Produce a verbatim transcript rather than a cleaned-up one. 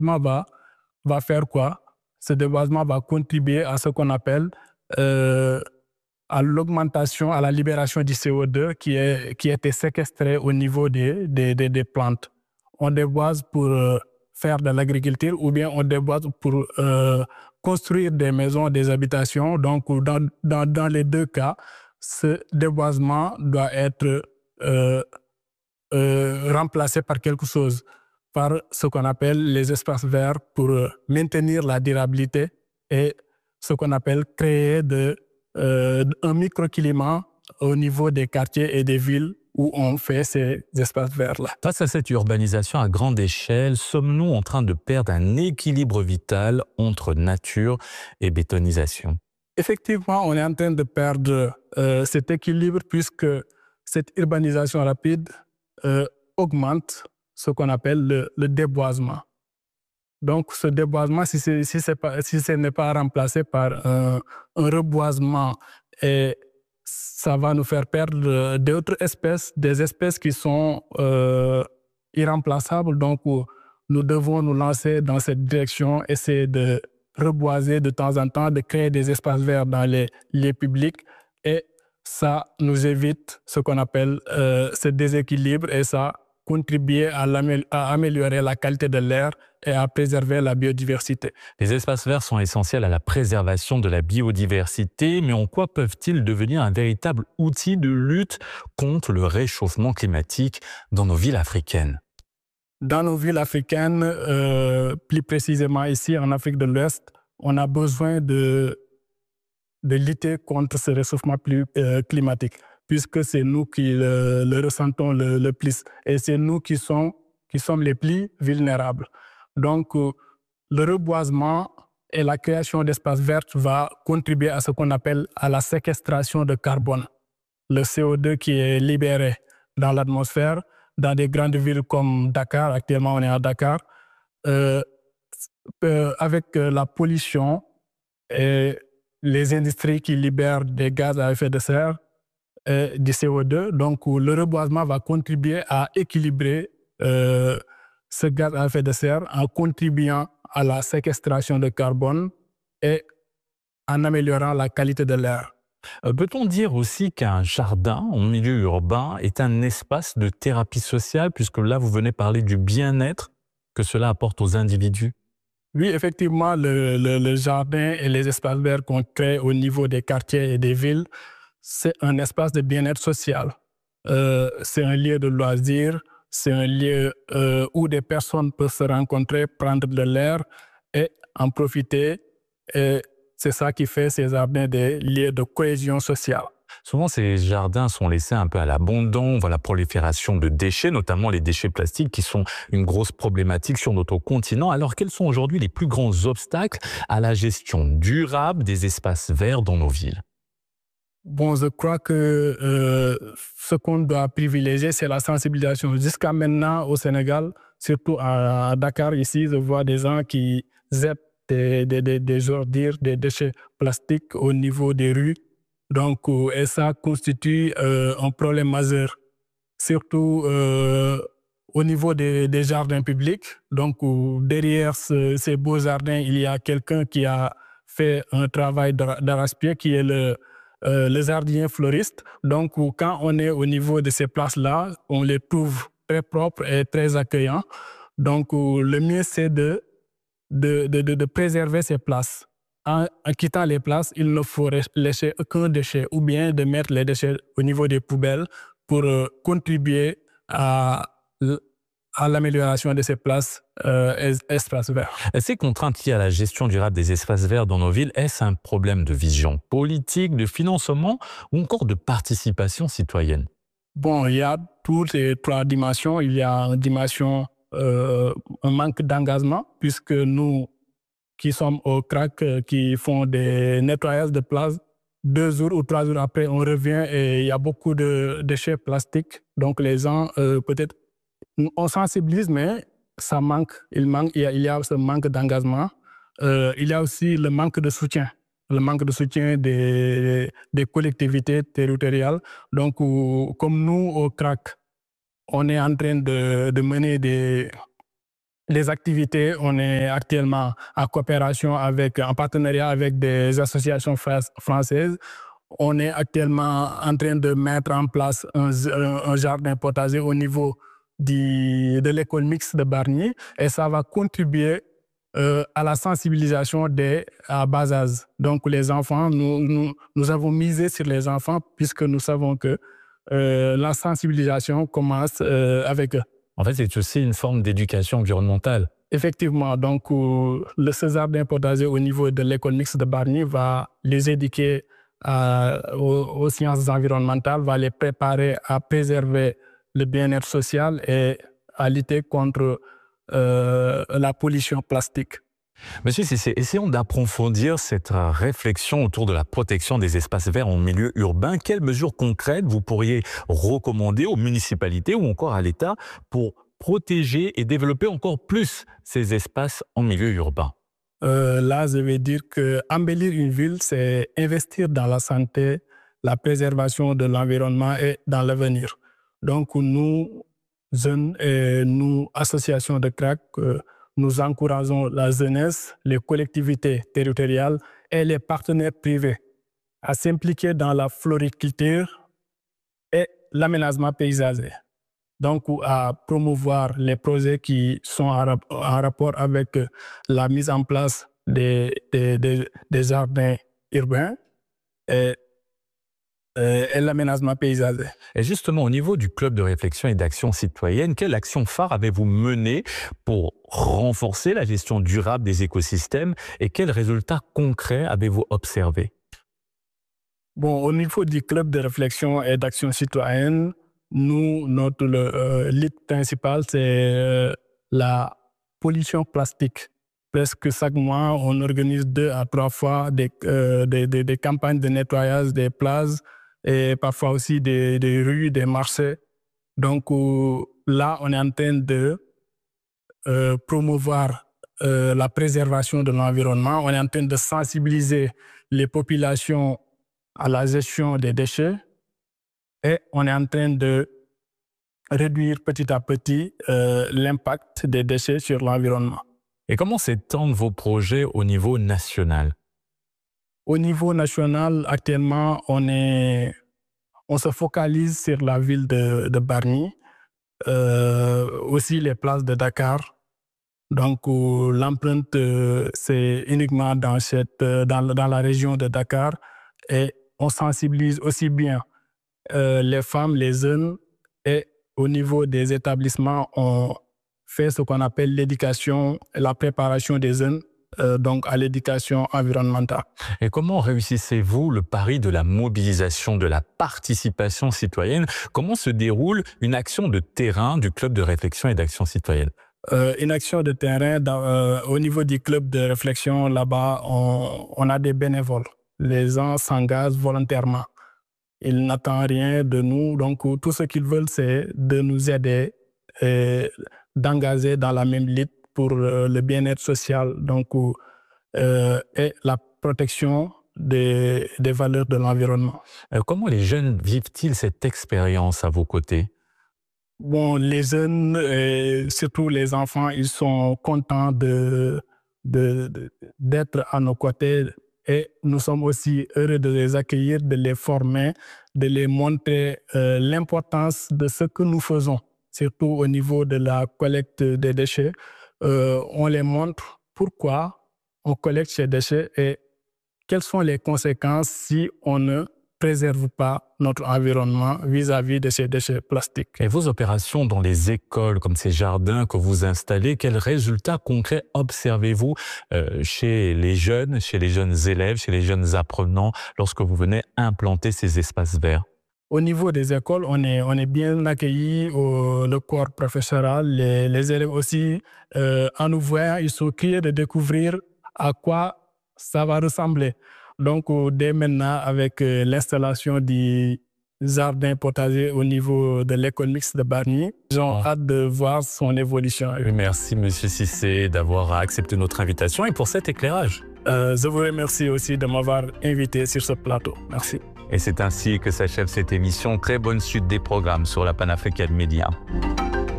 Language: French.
déboisement va, va faire quoi? Ce déboisement va contribuer à ce qu'on appelle euh, à l'augmentation, à la libération du C O deux qui, est, qui était séquestré au niveau des, des, des, des plantes. On déboise pour euh, faire de l'agriculture ou bien on déboise pour euh, construire des maisons, des habitations. Donc, dans, dans, dans les deux cas, ce déboisement doit être euh, euh, remplacé par quelque chose, par ce qu'on appelle les espaces verts pour euh, maintenir la durabilité et ce qu'on appelle créer de, euh, un microclimat au niveau des quartiers et des villes où on fait ces espaces verts-là. Face à cette urbanisation à grande échelle, sommes-nous en train de perdre un équilibre vital entre nature et bétonisation? Effectivement, on est en train de perdre euh, cet équilibre puisque cette urbanisation rapide euh, augmente ce qu'on appelle le, le déboisement. Donc, ce déboisement, si, c'est, si, c'est pas, si ce n'est pas remplacé par un, un reboisement, et ça va nous faire perdre d'autres espèces, des espèces qui sont euh, irremplaçables. Donc, nous devons nous lancer dans cette direction, essayer de reboiser de temps en temps, de créer des espaces verts dans les lieux publics. Et ça nous évite ce qu'on appelle euh, ce déséquilibre et ça contribue à, à améliorer la qualité de l'air et à préserver la biodiversité. Les espaces verts sont essentiels à la préservation de la biodiversité, mais en quoi peuvent-ils devenir un véritable outil de lutte contre le réchauffement climatique dans nos villes africaines? Dans nos villes africaines, euh, plus précisément ici en Afrique de l'Ouest, on a besoin de, de lutter contre ce réchauffement plus, euh, climatique, puisque c'est nous qui le, le ressentons le, le plus et c'est nous qui, sont, qui sommes les plus vulnérables. Donc, euh, le reboisement et la création d'espaces verts va contribuer à ce qu'on appelle à la séquestration de carbone. Le C O deux qui est libéré dans l'atmosphère, dans des grandes villes comme Dakar, actuellement on est à Dakar, euh, euh, avec la pollution et les industries qui libèrent des gaz à effet de serre et du C O deux. Donc le reboisement va contribuer à équilibrer euh, ce gaz à effet de serre en contribuant à la séquestration de carbone et en améliorant la qualité de l'air. Euh, Peut-on dire aussi qu'un jardin en milieu urbain est un espace de thérapie sociale, puisque là vous venez parler du bien-être que cela apporte aux individus? Oui, effectivement, le, le, le jardin et les espaces verts qu'on crée au niveau des quartiers et des villes, c'est un espace de bien-être social. Euh, c'est un lieu de loisirs, c'est un lieu euh, où des personnes peuvent se rencontrer, prendre de l'air et en profiter. Et c'est ça qui fait ces jardins des lieux de cohésion sociale. Souvent, ces jardins sont laissés un peu à l'abandon. On voit la prolifération de déchets, notamment les déchets plastiques, qui sont une grosse problématique sur notre continent. Alors, quels sont aujourd'hui les plus grands obstacles à la gestion durable des espaces verts dans nos villes? Bon, je crois que euh, ce qu'on doit privilégier, c'est la sensibilisation. Jusqu'à maintenant, au Sénégal, surtout à Dakar, ici, je vois des gens qui jettent des, des, des, des ordures, des déchets plastiques au niveau des rues. Donc, euh, et ça constitue euh, un problème majeur, surtout euh, au niveau des, des jardins publics. Donc, euh, derrière ce, ces beaux jardins, il y a quelqu'un qui a fait un travail d'arrache-pied qui est le euh, les jardiniers floristes. Donc, quand on est au niveau de ces places-là, on les trouve très propres et très accueillants. Donc, le mieux, c'est de, de, de, de préserver ces places. En, en quittant les places, il ne faut laisser aucun déchet ou bien de mettre les déchets au niveau des poubelles pour euh, contribuer à, à l'amélioration de ces places euh, et espaces verts. Ces contraintes liées à la gestion durable des espaces verts dans nos villes, est-ce un problème de vision politique, de financement ou encore de participation citoyenne? Bon, il y a toutes les trois dimensions. Il y a une dimension, euh, un manque d'engagement, puisque nous qui sommes au crack, euh, qui font des nettoyages de places, deux jours ou trois jours après, on revient et il y a beaucoup de déchets plastiques. Donc les gens, euh, peut-être, on sensibilise, mais ça manque. Il, manque, il, y, a, il y a ce manque d'engagement. Euh, il y a aussi le manque de soutien. Le manque de soutien des, des collectivités territoriales. Donc, comme nous, au crack, on est en train de, de mener des, des activités. On est actuellement en coopération avec, en partenariat avec des associations françaises. On est actuellement en train de mettre en place un, un jardin potager au niveau du, de l'école mixte de Bargny et ça va contribuer euh, à la sensibilisation des à bas âge. Donc les enfants, nous, nous, nous avons misé sur les enfants puisque nous savons que euh, la sensibilisation commence euh, avec eux. En fait, c'est aussi une forme d'éducation environnementale. Effectivement, donc euh, le ce jardin potager au niveau de l'école mixte de Bargny va les éduquer à, aux, aux sciences environnementales, va les préparer à préserver le bien-être social et à lutter contre euh, la pollution plastique. Monsieur Cissé, essayons d'approfondir cette réflexion autour de la protection des espaces verts en milieu urbain. Quelles mesures concrètes vous pourriez recommander aux municipalités ou encore à l'État pour protéger et développer encore plus ces espaces en milieu urbain? Euh, là, je vais dire que embellir une ville, c'est investir dans la santé, la préservation de l'environnement et dans l'avenir. Donc, nous, jeunes et nous, associations de crack, euh, nous encourageons la jeunesse, les collectivités territoriales et les partenaires privés à s'impliquer dans la floriculture et l'aménagement paysager. Donc, à promouvoir les projets qui sont en, rap en rapport avec la mise en place des, des, des, des jardins urbains et, euh, et l'aménagement paysager. Et justement, au niveau du club de réflexion et d'action citoyenne, quelle action phare avez-vous menée pour renforcer la gestion durable des écosystèmes et quels résultats concrets avez-vous observés? Bon, au niveau du club de réflexion et d'action citoyenne, nous, notre euh, lead principal, c'est euh, la pollution plastique. Presque chaque mois, on organise deux à trois fois des, euh, des, des, des campagnes de nettoyage des plages et parfois aussi des, des rues, des marchés. Donc euh, là, on est en train de euh, promouvoir euh, la préservation de l'environnement. On est en train de sensibiliser les populations à la gestion des déchets. Et on est en train de réduire petit à petit euh, l'impact des déchets sur l'environnement. Et comment s'étendent vos projets au niveau national? Au niveau national, actuellement, on, est, on se focalise sur la ville de, de Bargny, euh, aussi les places de Dakar. Donc, euh, l'empreinte, euh, c'est uniquement dans, cette, euh, dans, dans la région de Dakar. Et on sensibilise aussi bien Euh, les femmes, les jeunes et au niveau des établissements, on fait ce qu'on appelle l'éducation et la préparation des jeunes euh, donc à l'éducation environnementale. Et comment réussissez-vous le pari de la mobilisation, de la participation citoyenne? Comment se déroule une action de terrain du club de réflexion et d'action citoyenne? Euh, une action de terrain, dans, euh, au niveau du club de réflexion, là-bas, on, on a des bénévoles. Les gens s'engagent volontairement. Ils n'attendent rien de nous, donc tout ce qu'ils veulent, c'est de nous aider et d'engager dans la même lutte pour euh, le bien-être social donc, euh, et la protection des, des valeurs de l'environnement. Euh, comment les jeunes vivent-ils cette expérience à vos côtés? Bon, les jeunes, et surtout les enfants, ils sont contents de, de, de, d'être à nos côtés. Et nous sommes aussi heureux de les accueillir, de les former, de les montrer euh, l'importance de ce que nous faisons, surtout au niveau de la collecte des déchets. Euh, on les montre pourquoi on collecte ces déchets et quelles sont les conséquences si on ne préserve pas notre environnement vis-à-vis de ces déchets plastiques. Et vos opérations dans les écoles, comme ces jardins que vous installez, quels résultats concrets observez-vous euh, chez les jeunes, chez les jeunes élèves, chez les jeunes apprenants, lorsque vous venez implanter ces espaces verts? Au niveau des écoles, on est, on est bien accueillis, au, le corps professoral, les, les élèves aussi, euh, en nous voyant, ils sont curieux de découvrir à quoi ça va ressembler. Donc, dès maintenant, avec euh, l'installation du jardin potager au niveau de l'école mixte de Bargny, j'ai oh. hâte de voir son évolution. Merci, Monsieur Cissé, d'avoir accepté notre invitation et pour cet éclairage. Euh, je vous remercie aussi de m'avoir invité sur ce plateau. Merci. Et c'est ainsi que s'achève cette émission. Très bonne suite des programmes sur la Panafrican Media.